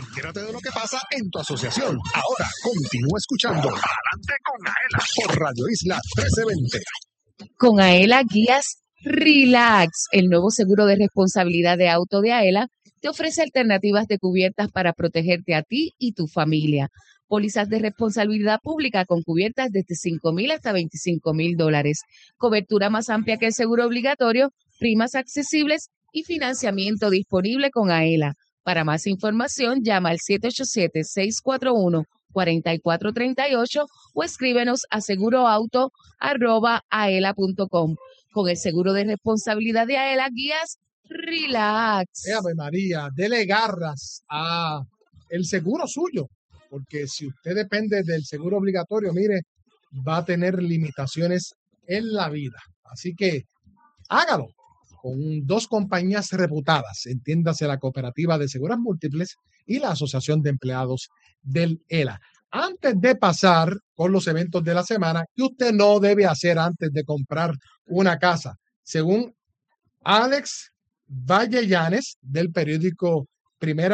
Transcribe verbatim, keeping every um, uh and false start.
Entérate de lo que pasa en tu asociación. Ahora continúa escuchando Adelante con Aela por Radio Isla trece veinte. Con Aela Guías Relax, el nuevo seguro de responsabilidad de auto de Aela te ofrece alternativas de cubiertas para protegerte a ti y tu familia. Pólizas de responsabilidad pública con cubiertas desde cinco mil hasta veinticinco mil dólares. Cobertura más amplia que el seguro obligatorio, primas accesibles y financiamiento disponible con Aela. Para más información, llama al siete ocho siete, seis cuatro uno, cuatro cuatro tres ocho o escríbenos a seguroauto arroba aela punto com. Con el seguro de responsabilidad de Aela Guías Relax. Eh, Ave María, dele garras a el seguro suyo, porque si usted depende del seguro obligatorio, mire, va a tener limitaciones en la vida. Así que hágalo con dos compañías reputadas, entiéndase la Cooperativa de Seguros Múltiples y la Asociación de Empleados del E L A. Antes de pasar con los eventos de la semana, ¿qué usted no debe hacer antes de comprar una casa? Según Alex Vallellanes, del periódico Primera